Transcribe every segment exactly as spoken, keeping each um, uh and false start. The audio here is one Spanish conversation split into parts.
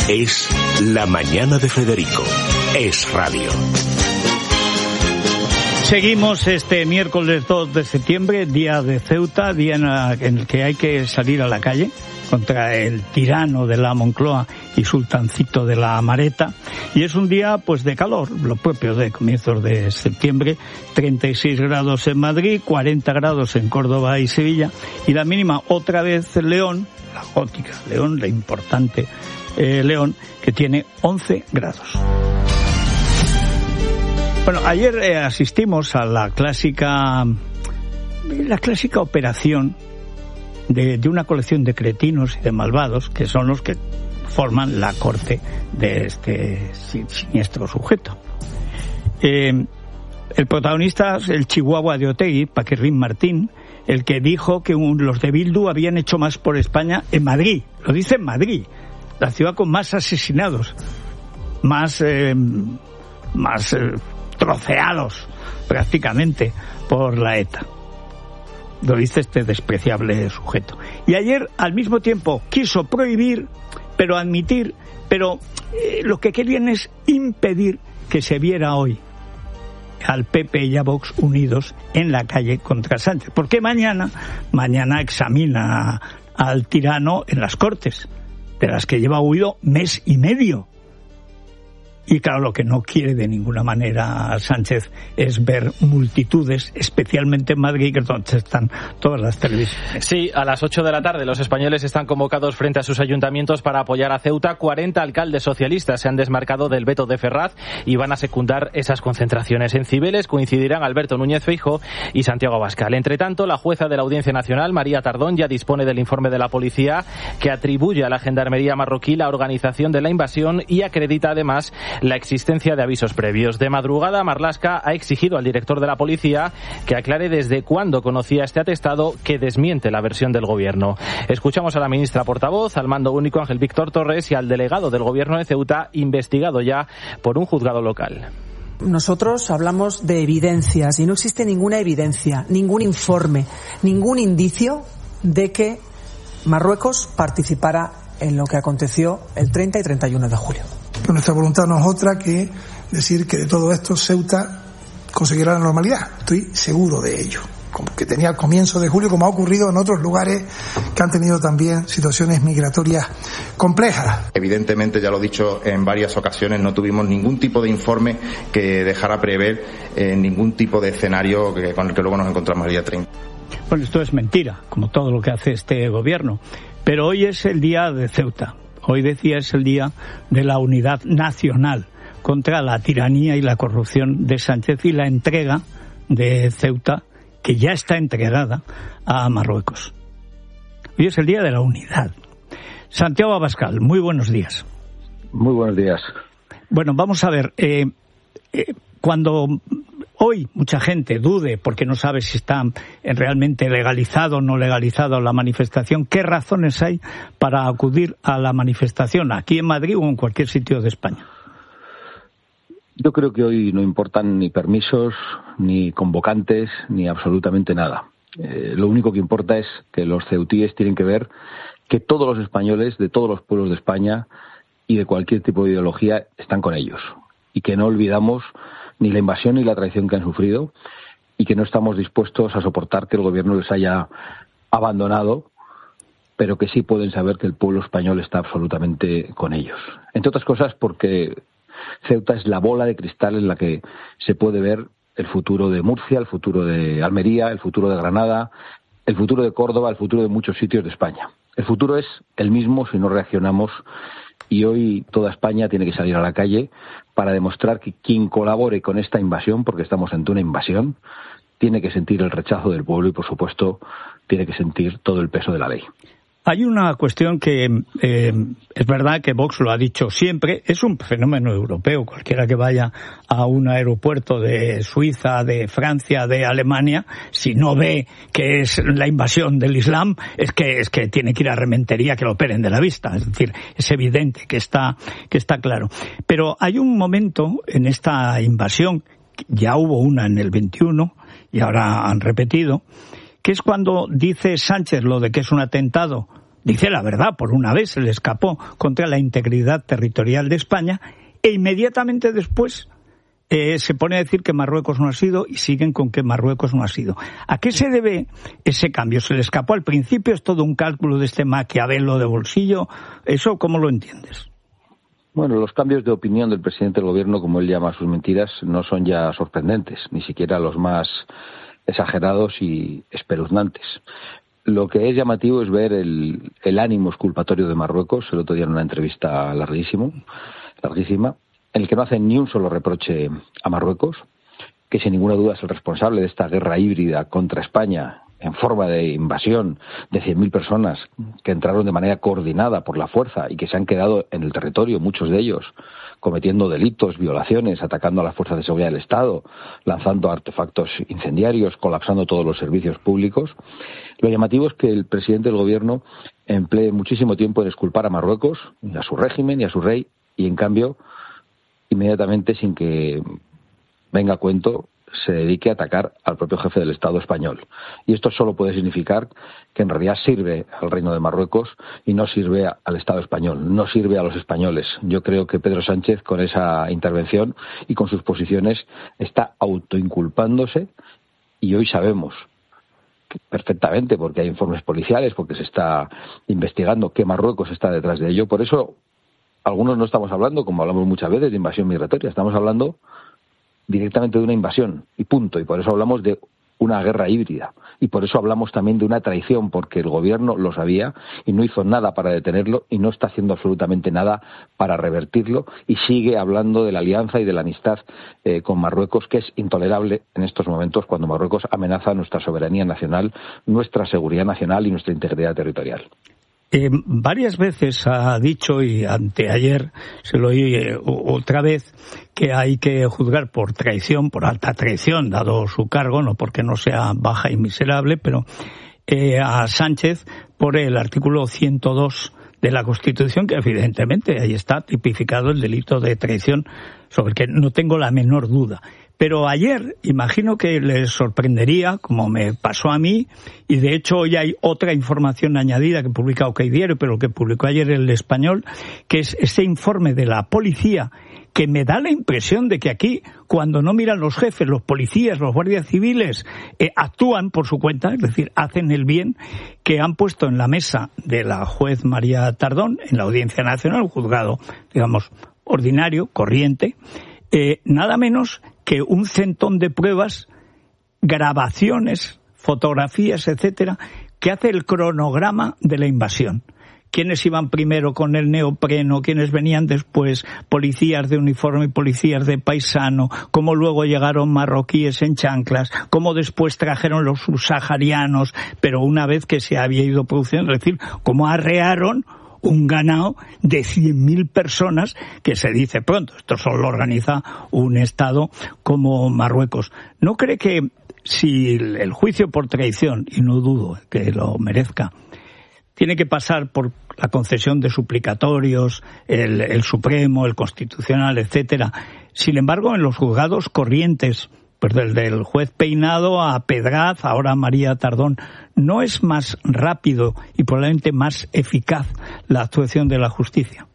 Es La Mañana de Federico. Es radio. Seguimos este miércoles dos de septiembre, día de Ceuta, día en el que hay que salir a la calle contra el tirano de la Moncloa y sultancito de la Amareta, y es un día pues de calor, lo propio de comienzos de septiembre, treinta y seis grados en Madrid, cuarenta grados en Córdoba y Sevilla, y la mínima otra vez León, la gótica León, la importante eh, León, que tiene once grados. Bueno, ayer eh, asistimos a la clásica, la clásica operación de, de una colección de cretinos y de malvados, que son los que forman la corte de este siniestro sujeto. Eh, el protagonista es el chihuahua de Otegi, Paquirrín Martín, el que dijo que un, los de Bildu habían hecho más por España en Madrid. Lo dice en Madrid, la ciudad con más asesinados, más... Eh, más eh, troceados prácticamente por la ETA. Lo dice este despreciable sujeto. Y ayer, al mismo tiempo, quiso prohibir, pero admitir, pero eh, lo que querían es impedir que se viera hoy al P P y a Vox unidos en la calle contra Sánchez. Porque mañana, mañana examina al tirano en las Cortes, de las que lleva huido mes y medio. Y claro, lo que no quiere de ninguna manera Sánchez es ver multitudes, especialmente en Madrid, que es donde están todas las televisiones. Sí, a las ocho de la tarde los españoles están convocados frente a sus ayuntamientos para apoyar a Ceuta. cuarenta alcaldes socialistas se han desmarcado del veto de Ferraz y van a secundar esas concentraciones. En Cibeles coincidirán Alberto Núñez Feijóo y Santiago Abascal. Entre tanto, la jueza de la Audiencia Nacional, María Tardón, ya dispone del informe de la policía que atribuye a la gendarmería marroquí la organización de la invasión y acredita además la existencia de avisos previos. De madrugada, Marlaska ha exigido al director de la policía que aclare desde cuándo conocía este atestado que desmiente la versión del gobierno. Escuchamos a la ministra portavoz, al mando único Ángel Víctor Torres, y al delegado del gobierno de Ceuta, investigado ya por un juzgado local. Nosotros hablamos de evidencias y no existe ninguna evidencia, ningún informe, ningún indicio de que Marruecos participara en lo que aconteció el treinta y treinta y uno de julio. Pero nuestra voluntad no es otra que decir que de todo esto Ceuta conseguirá la normalidad. Estoy seguro de ello. Como que tenía al comienzo de julio, como ha ocurrido en otros lugares que han tenido también situaciones migratorias complejas. Evidentemente, ya lo he dicho en varias ocasiones, no tuvimos ningún tipo de informe que dejara prever eh, ningún tipo de escenario que, con el que luego nos encontramos el día treinta. Bueno, esto es mentira, como todo lo que hace este gobierno. Pero hoy es el día de Ceuta. Hoy, decía, es el día de la unidad nacional contra la tiranía y la corrupción de Sánchez y la entrega de Ceuta, que ya está entregada a Marruecos. Hoy es el día de la unidad. Santiago Abascal, muy buenos días. Muy buenos días. Bueno, vamos a ver, eh, eh, cuando hoy mucha gente dude, porque no sabe si está realmente legalizado o no legalizado la manifestación, ¿qué razones hay para acudir a la manifestación aquí en Madrid o en cualquier sitio de España? Yo creo que hoy no importan ni permisos, ni convocantes, ni absolutamente nada. Eh, lo único que importa es que los ceutíes tienen que ver que todos los españoles, de todos los pueblos de España y de cualquier tipo de ideología, están con ellos. Y que no olvidamos ni la invasión ni la traición que han sufrido, y que no estamos dispuestos a soportar que el gobierno les haya abandonado, pero que sí pueden saber que el pueblo español está absolutamente con ellos. Entre otras cosas porque Ceuta es la bola de cristal en la que se puede ver el futuro de Murcia, el futuro de Almería, el futuro de Granada, el futuro de Córdoba, el futuro de muchos sitios de España. El futuro es el mismo si no reaccionamos, y hoy toda España tiene que salir a la calle para demostrar que quien colabore con esta invasión, porque estamos ante una invasión, tiene que sentir el rechazo del pueblo y, por supuesto, tiene que sentir todo el peso de la ley. Hay una cuestión que eh, es verdad que Vox lo ha dicho siempre, es un fenómeno europeo. Cualquiera que vaya a un aeropuerto de Suiza, de Francia, de Alemania, si no ve que es la invasión del Islam, es que es que tiene que ir a Rementería que lo operen de la vista. Es decir, es evidente que está que está claro. Pero hay un momento en esta invasión, ya hubo una en el veintiuno y ahora han repetido, que es cuando dice Sánchez lo de que es un atentado dice la verdad, por una vez se le escapó contra la integridad territorial de España, e inmediatamente después eh, se pone a decir que Marruecos no ha sido y siguen con que Marruecos no ha sido. ¿A qué se debe ese cambio? ¿Se le escapó al principio? ¿Es todo un cálculo de este Maquiavelo de bolsillo? ¿Eso cómo lo entiendes? Bueno, los cambios de opinión del presidente del gobierno, como él llama sus mentiras, no son ya sorprendentes, ni siquiera los más exagerados y espeluznantes. Lo que es llamativo es ver el, el ánimo exculpatorio de Marruecos, el otro día en una entrevista larguísimo, larguísima, en el que no hacen ni un solo reproche a Marruecos, que sin ninguna duda es el responsable de esta guerra híbrida contra España en forma de invasión de cien mil personas que entraron de manera coordinada por la fuerza y que se han quedado en el territorio, muchos de ellos cometiendo delitos, violaciones, atacando a las fuerzas de seguridad del Estado, lanzando artefactos incendiarios, colapsando todos los servicios públicos. Lo llamativo es que el presidente del gobierno emplee muchísimo tiempo en exculpar a Marruecos, y a su régimen y a su rey, y en cambio, inmediatamente, sin que venga a cuento, se dedique a atacar al propio jefe del Estado español. Y esto solo puede significar que en realidad sirve al Reino de Marruecos y no sirve al Estado español, no sirve a los españoles. Yo creo que Pedro Sánchez, con esa intervención y con sus posiciones, está autoinculpándose, y hoy sabemos perfectamente, porque hay informes policiales, porque se está investigando, que Marruecos está detrás de ello. Por eso algunos no estamos hablando, como hablamos muchas veces, de invasión migratoria, estamos hablando directamente de una invasión, y punto. Y por eso hablamos de una guerra híbrida. Y por eso hablamos también de una traición, porque el gobierno lo sabía y no hizo nada para detenerlo y no está haciendo absolutamente nada para revertirlo, y sigue hablando de la alianza y de la amistad eh, con Marruecos, que es intolerable en estos momentos cuando Marruecos amenaza nuestra soberanía nacional, nuestra seguridad nacional y nuestra integridad territorial. Eh, varias veces ha dicho, y anteayer se lo oí eh, otra vez, que hay que juzgar por traición, por alta traición, dado su cargo, no porque no sea baja y miserable, pero eh, a Sánchez por el artículo ciento dos de la Constitución, que evidentemente ahí está tipificado el delito de traición, sobre el que no tengo la menor duda. Pero ayer, imagino que les sorprendería, como me pasó a mí, y de hecho hoy hay otra información añadida que publica OK Diario, pero que publicó ayer El Español, que es ese informe de la policía, que me da la impresión de que aquí, cuando no miran los jefes, los policías, los guardias civiles, eh, actúan por su cuenta, es decir, hacen el bien, que han puesto en la mesa de la juez María Tardón, en la Audiencia Nacional, un juzgado, digamos, ordinario, corriente, eh, nada menos que un centón de pruebas, grabaciones, fotografías, etcétera, que hace el cronograma de la invasión. Quiénes iban primero con el neopreno, quiénes venían después, policías de uniforme y policías de paisano, cómo luego llegaron marroquíes en chanclas, cómo después trajeron los subsaharianos, pero una vez que se había ido produciendo, es decir, cómo arrearon un ganado de cien mil personas, que se dice pronto, esto solo lo organiza un Estado como Marruecos. ¿No cree que si el juicio por traición, y no dudo que lo merezca, tiene que pasar por la concesión de suplicatorios, el, el Supremo, el Constitucional, etcétera? Sin embargo, en los juzgados corrientes, pues desde el juez Peinado a Pedraz, ahora a María Tardón, ¿no es más rápido y probablemente más eficaz la actuación de la justicia?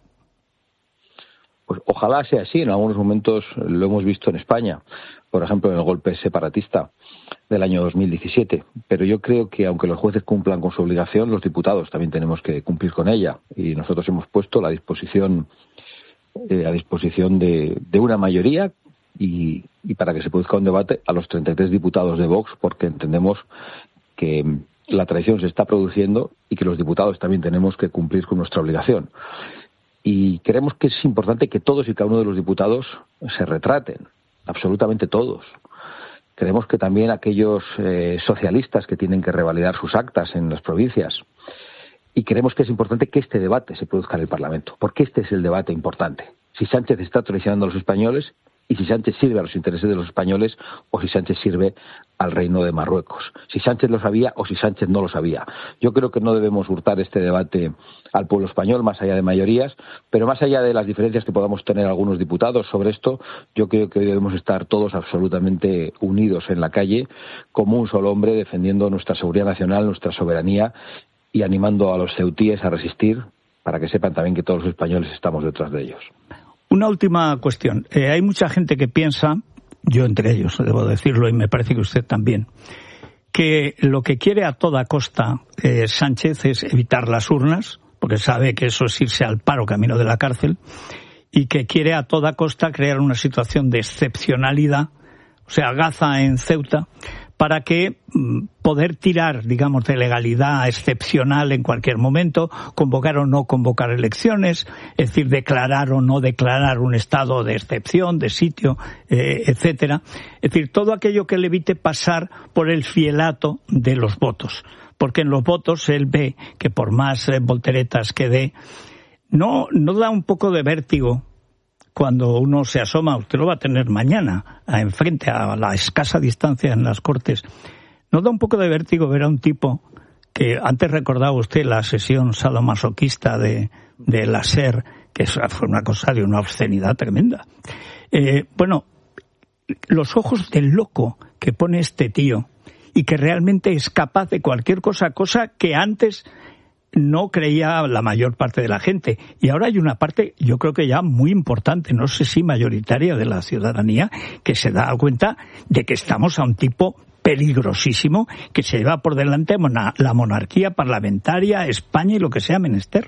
Pues ojalá sea así. En algunos momentos lo hemos visto en España, por ejemplo en el golpe separatista del año dos mil diecisiete. Pero yo creo que aunque los jueces cumplan con su obligación, los diputados también tenemos que cumplir con ella. Y nosotros hemos puesto la disposición, eh, a disposición de, de una mayoría, y, y para que se produzca un debate, a los treinta y tres diputados de Vox, porque entendemos que la traición se está produciendo y que los diputados también tenemos que cumplir con nuestra obligación. Y creemos que es importante que todos y cada uno de los diputados se retraten, absolutamente todos. Creemos que también aquellos eh, socialistas que tienen que revalidar sus actas en las provincias. Y creemos que es importante que este debate se produzca en el Parlamento, porque este es el debate importante. Si Sánchez está traicionando a los españoles, y si Sánchez sirve a los intereses de los españoles, o si Sánchez sirve al Reino de Marruecos. Si Sánchez lo sabía o si Sánchez no lo sabía. Yo creo que no debemos hurtar este debate al pueblo español, más allá de mayorías, pero más allá de las diferencias que podamos tener algunos diputados sobre esto, yo creo que debemos estar todos absolutamente unidos en la calle, como un solo hombre, defendiendo nuestra seguridad nacional, nuestra soberanía y animando a los ceutíes a resistir, para que sepan también que todos los españoles estamos detrás de ellos. Una última cuestión. Eh, hay mucha gente que piensa, yo entre ellos, debo decirlo, y me parece que usted también, que lo que quiere a toda costa eh, Sánchez es evitar las urnas, porque sabe que eso es irse al paro camino de la cárcel, y que quiere a toda costa crear una situación de excepcionalidad, o sea, Gaza en Ceuta, para que mm, poder tirar, digamos, de legalidad excepcional en cualquier momento, convocar o no convocar elecciones, es decir, declarar o no declarar un estado de excepción, de sitio, eh, etcétera. Es decir, todo aquello que le evite pasar por el fielato de los votos. Porque en los votos él ve que por más eh, volteretas que dé, no, no da un poco de vértigo cuando uno se asoma, usted lo va a tener mañana, a enfrente, a la escasa distancia en las Cortes. ¿No da un poco de vértigo ver a un tipo que antes recordaba usted la sesión sadomasoquista de, de la SER, que fue una cosa de una obscenidad tremenda? Eh, bueno, los ojos del loco que pone este tío y que realmente es capaz de cualquier cosa, cosa que antes no creía la mayor parte de la gente. Y ahora hay una parte, yo creo que ya muy importante, no sé si mayoritaria de la ciudadanía, que se da cuenta de que estamos a un tipo peligrosísimo que se lleva por delante la monarquía parlamentaria, España y lo que sea menester.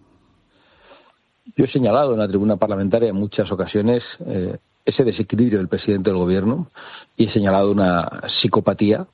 Yo he señalado en la tribuna parlamentaria en muchas ocasiones eh, ese desequilibrio del presidente del gobierno y he señalado una psicopatía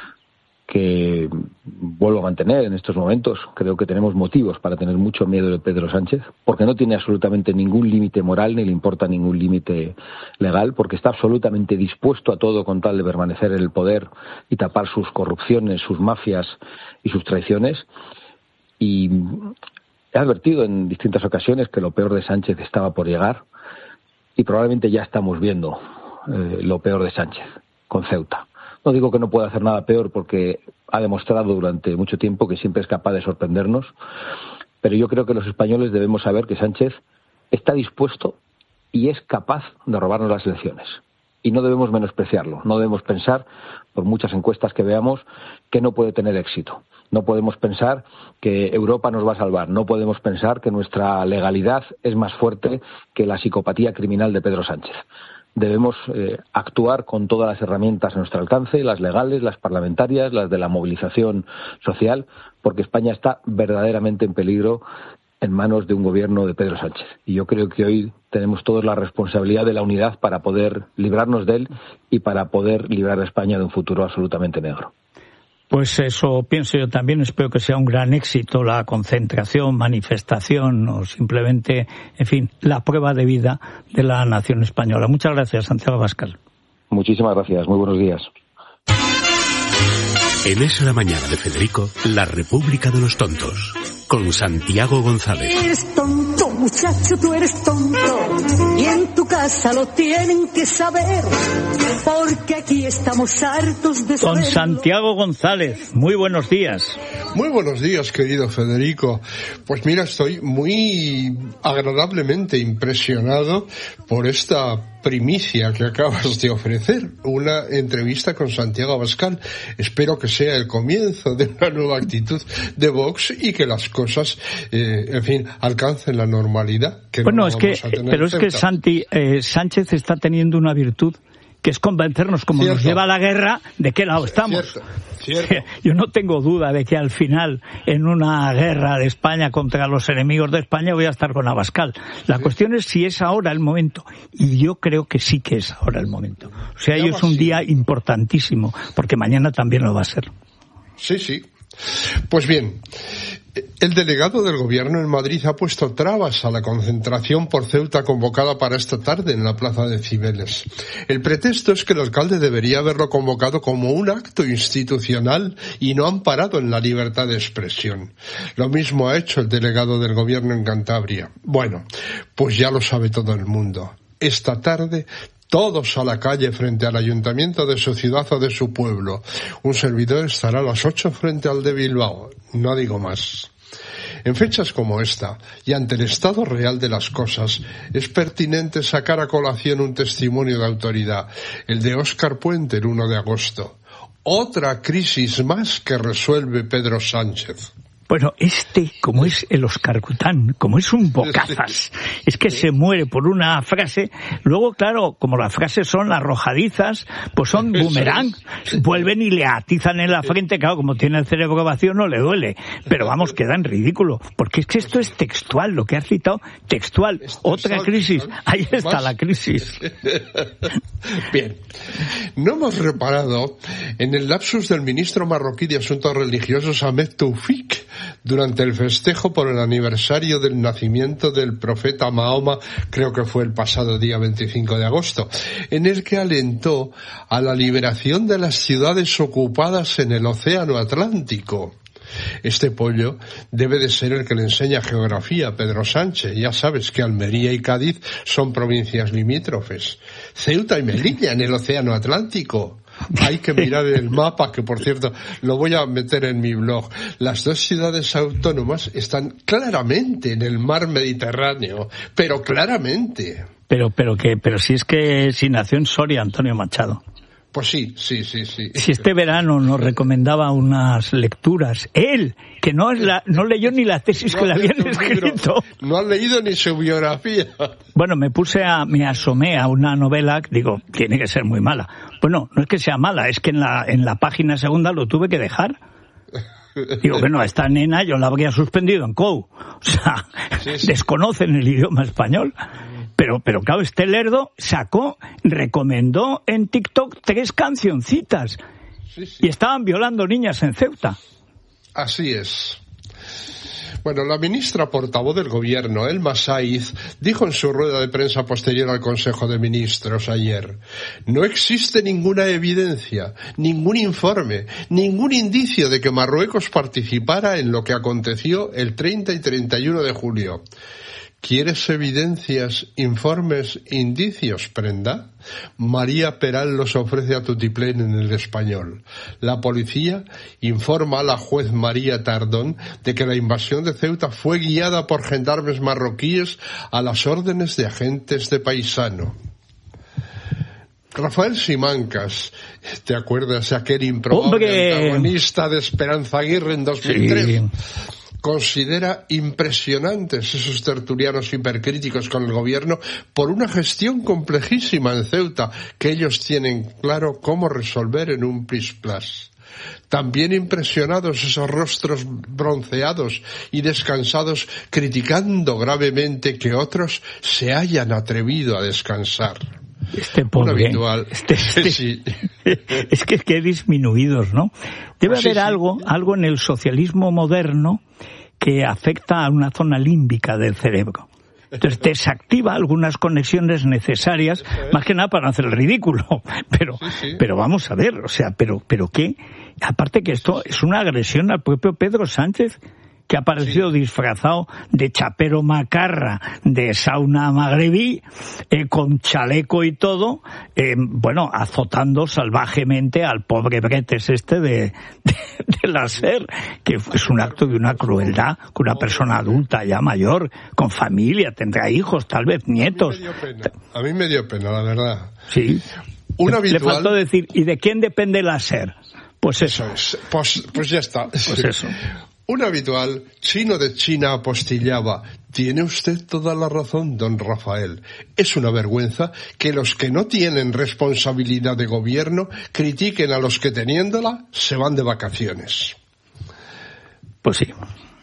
que vuelvo a mantener en estos momentos. Creo que tenemos motivos para tener mucho miedo de Pedro Sánchez, porque no tiene absolutamente ningún límite moral ni le importa ningún límite legal, porque está absolutamente dispuesto a todo con tal de permanecer en el poder y tapar sus corrupciones, sus mafias y sus traiciones. Y he advertido en distintas ocasiones que lo peor de Sánchez estaba por llegar y probablemente ya estamos viendo eh, lo peor de Sánchez con Ceuta. No digo que no pueda hacer nada peor porque ha demostrado durante mucho tiempo que siempre es capaz de sorprendernos, pero yo creo que los españoles debemos saber que Sánchez está dispuesto y es capaz de robarnos las elecciones. Y no debemos menospreciarlo, no debemos pensar, por muchas encuestas que veamos, que no puede tener éxito. No podemos pensar que Europa nos va a salvar, no podemos pensar que nuestra legalidad es más fuerte que la psicopatía criminal de Pedro Sánchez. Debemos eh, actuar con todas las herramientas a nuestro alcance, las legales, las parlamentarias, las de la movilización social, porque España está verdaderamente en peligro en manos de un gobierno de Pedro Sánchez. Y yo creo que hoy tenemos todos la responsabilidad de la unidad para poder librarnos de él y para poder librar a España de un futuro absolutamente negro. Pues eso pienso yo también. Espero que sea un gran éxito la concentración, manifestación o simplemente, en fin, la prueba de vida de la nación española. Muchas gracias, Santiago Abascal. Muchísimas gracias. Muy buenos días. En Es la Mañana de Federico, la República de los Tontos, con Santiago González. Eres tonto, muchacho, tú eres tonto, y en tu casa lo tienen que saber, porque aquí estamos hartos de saberlo. Con Santiago González, muy buenos días. Muy buenos días, querido Federico. Pues mira, estoy muy agradablemente impresionado por esta primicia que acabas de ofrecer, una entrevista con Santiago Abascal. Espero que sea el comienzo de una nueva actitud de Vox y que las cosas, eh, en fin, alcancen la normalidad. Que bueno, no es que, pero es que cerca. Santi, eh, Sánchez está teniendo una virtud, que es convencernos, como Cierto. nos lleva a la guerra, de qué lado estamos. Cierto. Cierto. Yo no tengo duda de que al final, en una guerra de España contra los enemigos de España, voy a estar con Abascal. La sí. cuestión es si es ahora el momento. Y yo creo que sí que es ahora el momento. O sea, hoy es un día importantísimo, porque mañana también lo va a ser. Sí, sí. Pues bien, el delegado del Gobierno en Madrid ha puesto trabas a la concentración por Ceuta convocada para esta tarde en la Plaza de Cibeles. El pretexto es que el alcalde debería haberlo convocado como un acto institucional y no amparado en la libertad de expresión. Lo mismo ha hecho el delegado del Gobierno en Cantabria. Bueno, pues ya lo sabe todo el mundo. Esta tarde todos a la calle frente al ayuntamiento de su ciudad o de su pueblo. Un servidor estará a las ocho frente al de Bilbao. No digo más. En fechas como esta, y ante el estado real de las cosas, es pertinente sacar a colación un testimonio de autoridad, el de Óscar Puente el uno de agosto. Otra crisis más que resuelve Pedro Sánchez. Bueno, este, como es el Óscar Cután, como es un bocazas, es que se muere por una frase, luego, claro, como las frases son arrojadizas, pues son boomerang, vuelven y le atizan en la frente, claro, como tiene el cerebro vacío no le duele, pero vamos, queda en ridículo, porque es que esto es textual, lo que has citado, textual, otra crisis, ahí está la crisis. Bien, no hemos reparado en el lapsus del ministro marroquí de Asuntos Religiosos, Ahmed Toufik, durante el festejo por el aniversario del nacimiento del profeta Mahoma, creo que fue el pasado día veinticinco de agosto, en el que alentó a la liberación de las ciudades ocupadas en el Océano Atlántico. Este pollo debe de ser el que le enseña geografía a Pedro Sánchez. Ya sabes que Almería y Cádiz son provincias limítrofes. Ceuta y Melilla en el Océano Atlántico. Hay que mirar el mapa, que por cierto lo voy a meter en mi blog. Las dos ciudades autónomas están claramente en el mar Mediterráneo, pero claramente. Pero, pero que, pero si es que si nació en Soria, Antonio Machado. Pues sí, sí, sí, sí. Si este verano nos recomendaba unas lecturas, él, que no es la, no leyó ni la tesis no que le habían escrito. No ha leído ni su biografía. Bueno, me puse a, me asomé a una novela, digo, tiene que ser muy mala. Bueno, no es que sea mala, es que en la, en la página segunda lo tuve que dejar. Digo, bueno, a esta nena yo la habría suspendido en C O U. O sea, sí, sí. Desconocen el idioma español. Pero, pero claro, este lerdo sacó, recomendó en TikTok tres cancioncitas. Sí, sí. Y estaban violando niñas en Ceuta. Así es. Bueno, la ministra portavoz del Gobierno, Elma Saiz, dijo en su rueda de prensa posterior al Consejo de Ministros ayer: no existe ninguna evidencia, ningún informe, ningún indicio de que Marruecos participara en lo que aconteció el treinta y treinta y uno de julio. ¿Quieres evidencias, informes, indicios, prenda? María Peral los ofrece a tutiplén en El Español. La policía informa a la juez María Tardón de que la invasión de Ceuta fue guiada por gendarmes marroquíes a las órdenes de agentes de Paisano. Rafael Simancas, ¿te acuerdas de aquel improbable ¡Hombre! Antagonista de Esperanza Aguirre en dos mil trece? Sí. Considera impresionantes esos tertulianos hipercríticos con el gobierno por una gestión complejísima en Ceuta que ellos tienen claro cómo resolver en un plis-plas. También impresionados esos rostros bronceados y descansados criticando gravemente que otros se hayan atrevido a descansar. Este pobre, habitual. Este, este, sí. Es que, que disminuidos, ¿no? Debe pues haber sí, algo, sí. algo en el socialismo moderno que afecta a una zona límbica del cerebro. Entonces desactiva algunas conexiones necesarias, más que nada para hacer el ridículo. Pero, sí, sí. pero vamos a ver, o sea, pero, pero qué, aparte que esto es una agresión al propio Pedro Sánchez, que ha aparecido sí. disfrazado de chapero macarra, de sauna magrebí, eh, con chaleco y todo, eh, bueno, azotando salvajemente al pobre Bretes este de, de, de la SER, que es un acto de una crueldad, que una persona adulta ya mayor, con familia, tendrá hijos, tal vez nietos. A mí me dio pena, a mí me dio pena, la verdad. Sí. Un habitual... Le faltó decir, ¿y de quién depende la SER? Pues eso. eso es. Pues, pues ya está. Pues eso. Un habitual chino de China apostillaba: tiene usted toda la razón, don Rafael. Es una vergüenza que los que no tienen responsabilidad de gobierno critiquen a los que teniéndola se van de vacaciones. Pues sí.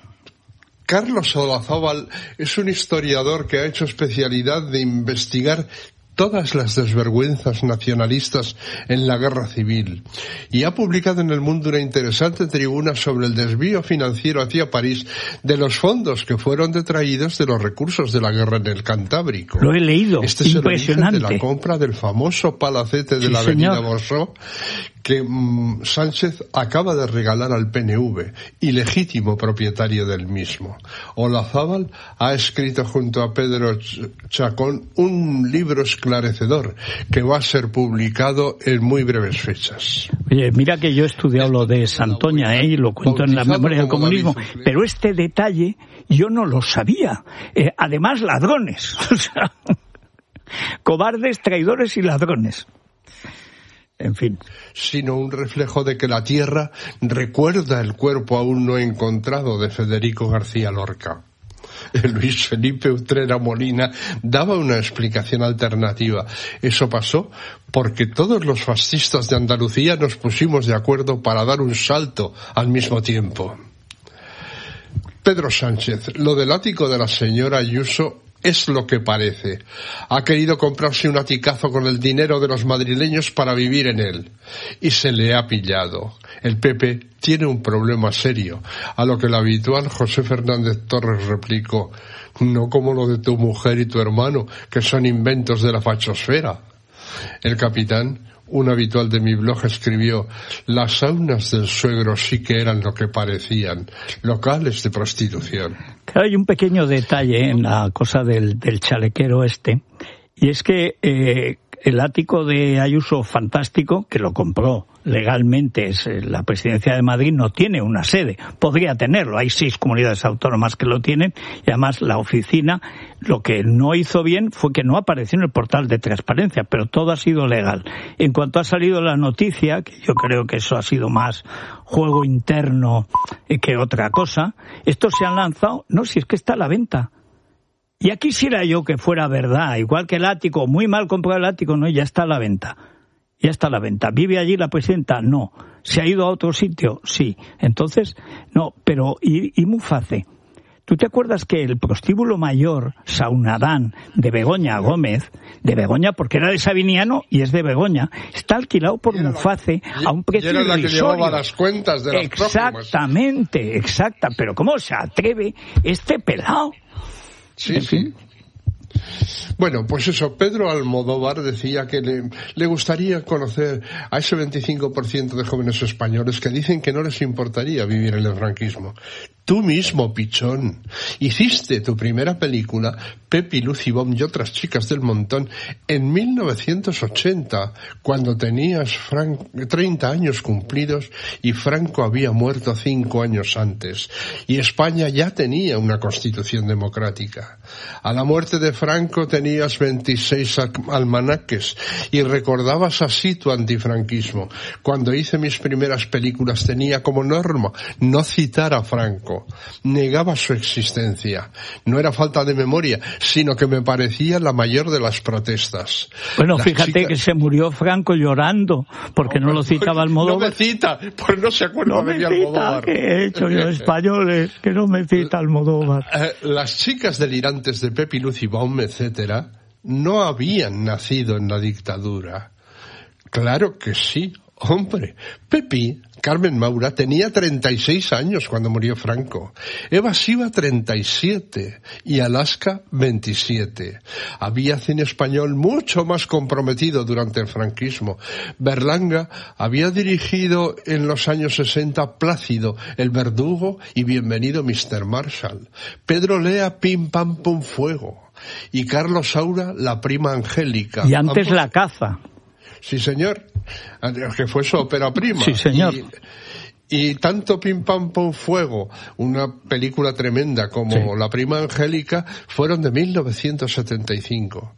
Carlos Olazábal es un historiador que ha hecho especialidad de investigar todas las desvergüenzas nacionalistas en la guerra civil y ha publicado en El Mundo una interesante tribuna sobre el desvío financiero hacia París de los fondos que fueron detraídos de los recursos de la guerra en el Cantábrico. Lo he leído, este es impresionante. El origen de la compra del famoso palacete de sí, la avenida señor. Borsó que mmm, Sánchez acaba de regalar al P N V, ilegítimo propietario del mismo. Olazábal ha escrito junto a Pedro Chacón un libro esclarecedor que va a ser publicado en muy breves fechas. Oye, mira que yo he estudiado lo de Santoña, ¿eh? Y lo cuento en la memoria del comunismo, pero este detalle yo no lo sabía. Eh, además, ladrones. O sea, cobardes, traidores y ladrones. En fin. Sino un reflejo de que la tierra recuerda el cuerpo aún no encontrado de Federico García Lorca. Luis Felipe Utrera Molina daba una explicación alternativa. Eso pasó porque todos los fascistas de Andalucía nos pusimos de acuerdo para dar un salto al mismo tiempo. Pedro Sánchez, lo del ático de la señora Ayuso es lo que parece. Ha querido comprarse un aticazo con el dinero de los madrileños para vivir en él. Y se le ha pillado. El P P tiene un problema serio. A lo que el habitual José Fernández Torres replicó: no como lo de tu mujer y tu hermano, que son inventos de la fachosfera. El capitán, un habitual de mi blog, escribió: las saunas del suegro sí que eran lo que parecían, locales de prostitución. Claro, hay un pequeño detalle en la cosa del, del chalequero este, y es que eh, el ático de Ayuso, fantástico, que lo compró legalmente, es la Presidencia de Madrid, no tiene una sede. Podría tenerlo, hay seis comunidades autónomas que lo tienen, y además la oficina, lo que no hizo bien fue que no apareció en el portal de transparencia, pero todo ha sido legal. En cuanto ha salido la noticia, que yo creo que eso ha sido más juego interno que otra cosa, estos se han lanzado, no, si es que está a la venta. Ya quisiera yo que fuera verdad, igual que el ático, muy mal comprado el ático, no, ya está a la venta. Ya está a la venta. ¿Vive allí la presidenta? No. ¿Se ha ido a otro sitio? Sí. Entonces, no, pero ¿y, y Muface? ¿Tú te acuerdas que el prostíbulo mayor, Saunadán, de Begoña Gómez, de Begoña porque era de Sabiniano y es de Begoña, está alquilado por Muface la, a un precio irrisorio? Era la que llevaba las cuentas de las Exactamente, próximas. exacta. Pero ¿cómo se atreve este pelao? Sí, sí. Bueno, pues eso, Pedro Almodóvar decía que le, le gustaría conocer a ese veinticinco por ciento de jóvenes españoles que dicen que no les importaría vivir en el franquismo. Tú mismo, pichón, hiciste tu primera película, Pepi, Lucy Bomb y otras chicas del montón, en mil novecientos ochenta, cuando tenías Fran- treinta años cumplidos y Franco había muerto cinco años antes. Y España ya tenía una constitución democrática. A la muerte de Franco tenías veintiséis almanaques y recordabas así tu antifranquismo. Cuando hice mis primeras películas tenía como norma no citar a Franco. Negaba su existencia. No era falta de memoria, sino que me parecía la mayor de las protestas. Bueno, la fíjate chica... que se murió Franco llorando porque no, no lo citaba Almodóvar. No me cita, pues no se acuerda no de mi No me Almodóvar. cita, que he hecho yo españoles, que no me cita Almodóvar. Eh, las chicas delirantes de Pepi, Lucy Baum, etcétera, no habían nacido en la dictadura. Claro que sí, hombre. Pepi, Carmen Maura, tenía treinta y seis años cuando murió Franco. Eva Siva, treinta y siete. Y Alaska, veintisiete. Había cine español mucho más comprometido durante el franquismo. Berlanga había dirigido en los años sesenta Plácido, El Verdugo y Bienvenido mister Marshall. Pedro Lea, Pim Pam Pum Fuego. Y Carlos Saura, La Prima Angélica. Y antes Ambos... La Caza. Sí, señor, que fue su ópera prima. Sí, señor. Y, y tanto Pim Pam Pum Fuego, una película tremenda, como sí. La Prima Angélica, fueron de mil novecientos setenta y cinco.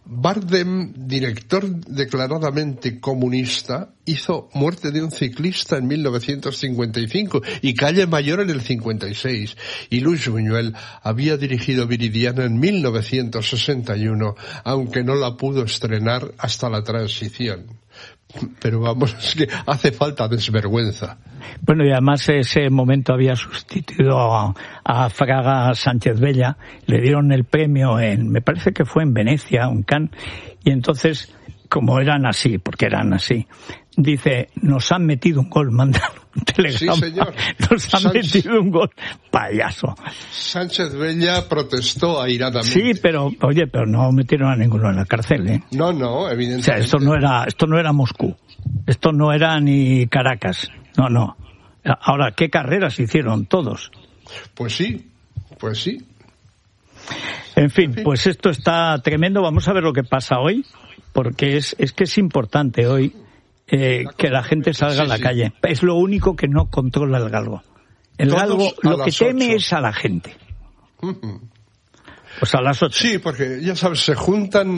Bardem, director declaradamente comunista, hizo Muerte de un ciclista en mil novecientos cincuenta y cinco y Calle Mayor en el cincuenta y seis. Y Luis Buñuel había dirigido Viridiana en mil novecientos sesenta y uno, aunque no la pudo estrenar hasta la transición. Pero vamos, es que hace falta desvergüenza. Bueno, y además ese momento había sustituido a, a Fraga Sánchez Bella, le dieron el premio en, me parece que fue en Venecia, en Cannes, y entonces, como eran así, porque eran así, dice, nos han metido un gol, mandan un telegrama, sí, señor. nos han Sánchez, metido un gol, payaso. Sánchez Bella protestó airadamente. Sí, pero, oye, pero no metieron a ninguno en la cárcel, ¿eh? No, no, evidentemente. O sea, esto no era, esto no era Moscú, esto no era ni Caracas, no, no. Ahora, ¿qué carreras hicieron todos? Pues sí, pues sí. En fin, pues esto está tremendo. Vamos a ver lo que pasa hoy, porque es, es que es importante hoy eh, que la gente salga a la calle. Es lo único que no controla el galgo. El galgo lo que teme es a la gente. Pues a las ocho. Sí, porque ya sabes, se juntan